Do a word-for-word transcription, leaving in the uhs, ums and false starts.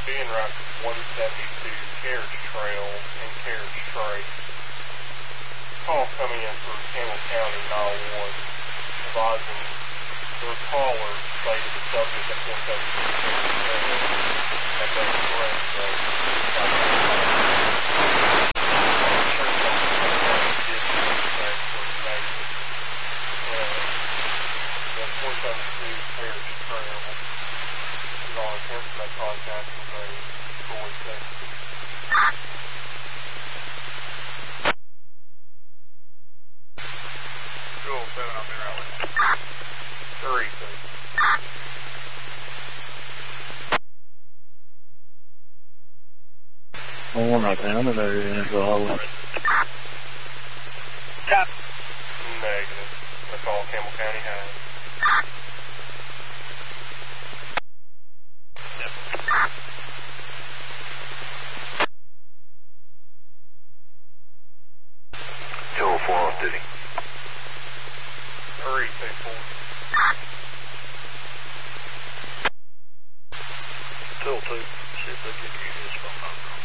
being right one seventy-two Carriage Trail and Carriage Trace. Call coming in for Campbell County nine one one advising their caller stated the subject at one seventy-two Carriage Trail had done a brain break. Insurance company did contact for information. The one seventy-two Carriage Trail is on attempt to make contact with a Troy, Texas. Cool, seven, I'll be right with you. Three, please. Oh, I'm not down in there in Oklahoma. Cap. Negative. That's all Campbell County has. Yes. two oh four on duty. Three, people. two oh two. See if they can use this phone number.